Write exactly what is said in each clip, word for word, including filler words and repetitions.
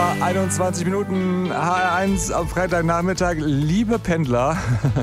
einundzwanzig Minuten, H R eins am Freitagnachmittag. Liebe Pendler,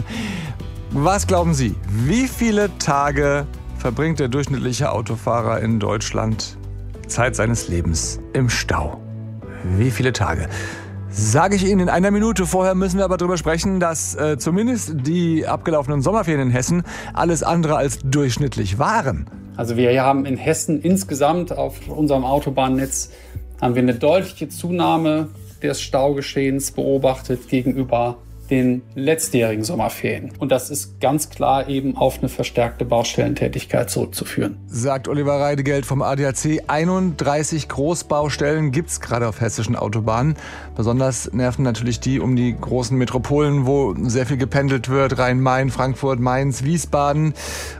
was glauben Sie, wie viele Tage verbringt der durchschnittliche Autofahrer in Deutschland Zeit seines Lebens im Stau? Wie viele Tage? Sage ich Ihnen in einer Minute. Vorher müssen wir aber darüber sprechen, dass äh, zumindest die abgelaufenen Sommerferien in Hessen alles andere als durchschnittlich waren. Also wir haben in Hessen insgesamt auf unserem Autobahnnetz haben wir eine deutliche Zunahme des Staugeschehens beobachtet gegenüber den letztjährigen Sommerferien. Und das ist ganz klar eben auf eine verstärkte Baustellentätigkeit zurückzuführen. Sagt Oliver Reidegeld vom A D A C. einunddreißig Großbaustellen gibt es gerade auf hessischen Autobahnen. Besonders nerven natürlich die um die großen Metropolen, wo sehr viel gependelt wird. Rhein-Main, Frankfurt, Mainz, Wiesbaden.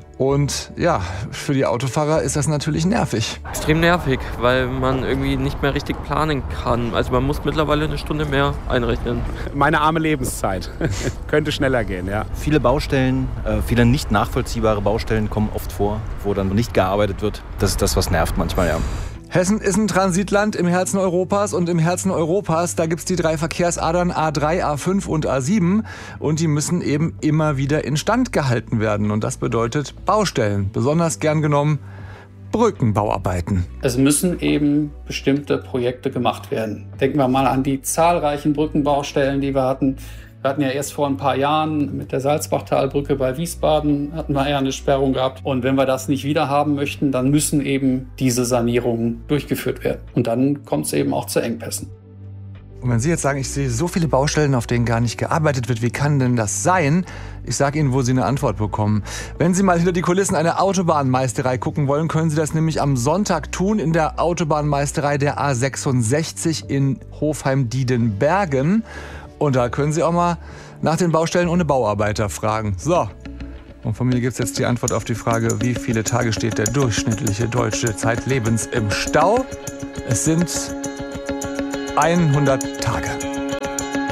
Und ja, für die Autofahrer ist das natürlich nervig. Extrem nervig, weil man irgendwie nicht mehr richtig planen kann. Also man muss mittlerweile eine Stunde mehr einrechnen. Meine arme Lebenszeit. Könnte schneller gehen, ja. Viele Baustellen, äh, viele nicht nachvollziehbare Baustellen kommen oft vor, wo dann nicht gearbeitet wird. Das ist das, was nervt manchmal, ja. Hessen ist ein Transitland im Herzen Europas und im Herzen Europas, da gibt's die drei Verkehrsadern A drei, A fünf und A sieben und die müssen eben immer wieder instand gehalten werden und das bedeutet Baustellen, besonders gern genommen Brückenbauarbeiten. Es müssen eben bestimmte Projekte gemacht werden. Denken wir mal an die zahlreichen Brückenbaustellen, die wir hatten. Wir hatten ja erst vor ein paar Jahren mit der Salzbachtalbrücke bei Wiesbaden hatten wir eher eine Sperrung gehabt. Und wenn wir das nicht wieder haben möchten, dann müssen eben diese Sanierungen durchgeführt werden. Und dann kommt es eben auch zu Engpässen. Und wenn Sie jetzt sagen, ich sehe so viele Baustellen, auf denen gar nicht gearbeitet wird, wie kann denn das sein? Ich sage Ihnen, wo Sie eine Antwort bekommen. Wenn Sie mal hinter die Kulissen einer Autobahnmeisterei gucken wollen, können Sie das nämlich am Sonntag tun in der Autobahnmeisterei der A sechsundsechzig in Hofheim-Diedenbergen. Und da können Sie auch mal nach den Baustellen ohne Bauarbeiter fragen. So, und von mir gibt es jetzt die Antwort auf die Frage, wie viele Tage steht der durchschnittliche Deutsche zeitlebens im Stau? Es sind hundert Tage.